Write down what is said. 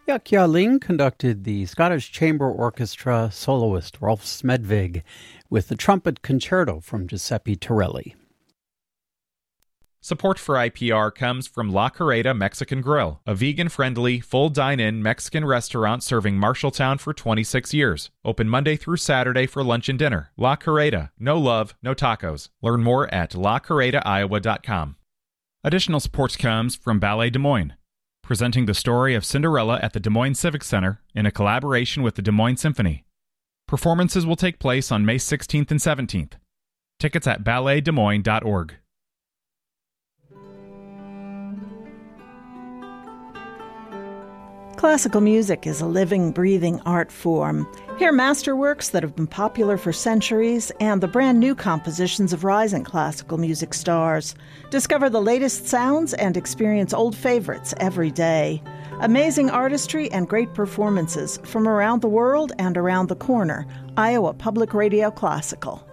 Jacques Ling conducted the Scottish Chamber Orchestra soloist Rolf Smedvig with the trumpet concerto from Giuseppe Torelli. Support for IPR comes from La Carreta Mexican Grill, a vegan-friendly, full dine-in Mexican restaurant serving Marshalltown for 26 years. Open Monday through Saturday for lunch and dinner. La Carreta. No love, no tacos. Learn more at lacarretaiowa.com. Additional support comes from Ballet Des Moines, presenting the story of Cinderella at the Des Moines Civic Center in a collaboration with the Des Moines Symphony. Performances will take place on May 16th and 17th. Tickets at balletdesmoines.org. Classical music is a living, breathing art form. Hear masterworks that have been popular for centuries and the brand new compositions of rising classical music stars. Discover the latest sounds and experience old favorites every day. Amazing artistry and great performances from around the world and around the corner. Iowa Public Radio Classical.